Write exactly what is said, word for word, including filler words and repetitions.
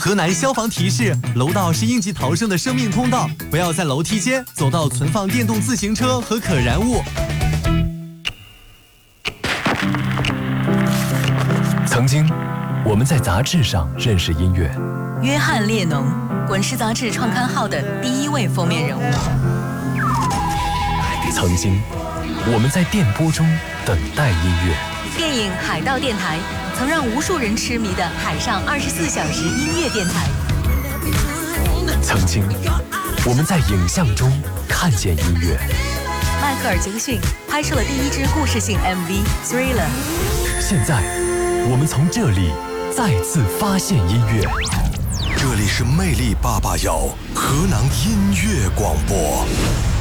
河南消防提示：楼道是应急逃生的生命通道，不要在楼梯间走到存放电动自行车和可燃物。 曾经，我们在杂志上认识音乐。 约翰列侬，滚石杂志创刊号的第一位封面人物。 曾经，我们在电波中等待音乐。 电影《海盗电台》曾让无数人痴迷的海上二十四小时音乐电台。 曾经，我们在影像中看见音乐。 迈克尔·杰克逊拍摄了第一支故事性 M V《Thriller》。 现在，我们从这里再次发现音乐。 这里是魅力八八幺河南音乐广播。